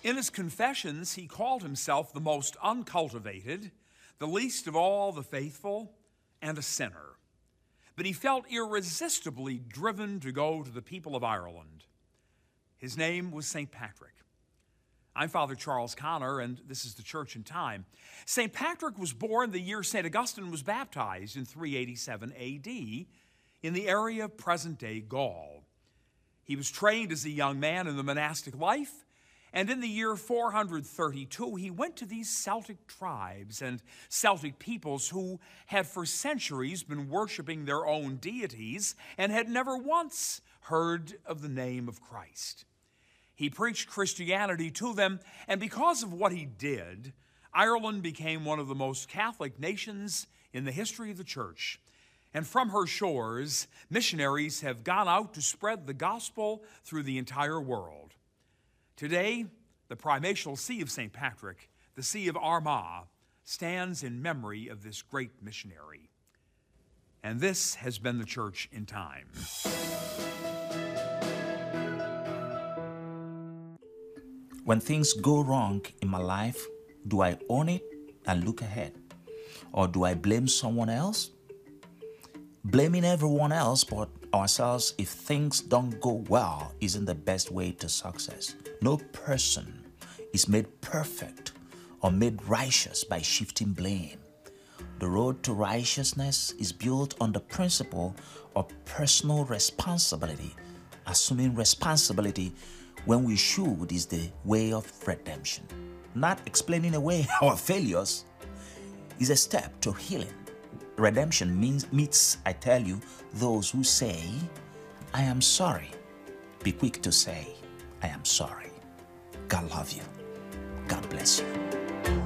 In his confessions, he called himself the most uncultivated, the least of all the faithful, and a sinner. But he felt irresistibly driven to go to the people of Ireland. His name was St. Patrick. I'm Father Charles Connor, and this is the Church in Time. St. Patrick was born the year St. Augustine was baptized in 387 A.D. in the area of present-day Gaul. He was trained as a young man in the monastic life, and in the year 432, he went to these Celtic tribes and Celtic peoples who had for centuries been worshiping their own deities and had never once heard of the name of Christ. He preached Christianity to them, and because of what he did, Ireland became one of the most Catholic nations in the history of the Church. And from her shores, missionaries have gone out to spread the gospel through the entire world. Today, the primatial see of St. Patrick, the See of Armagh, stands in memory of this great missionary. And this has been the Church in Time. When things go wrong in my life, do I own it and look ahead? Or do I blame someone else? Blaming everyone else but ourselves if things don't go well isn't the best way to success. No person is made perfect or made righteous by shifting blame. The road to righteousness is built on the principle of personal responsibility. Assuming responsibility when we should is the way of redemption. Not explaining away our failures is a step to healing. Redemption meets, I tell you, those who say, I am sorry. Be quick to say, I am sorry. God love you. God bless you.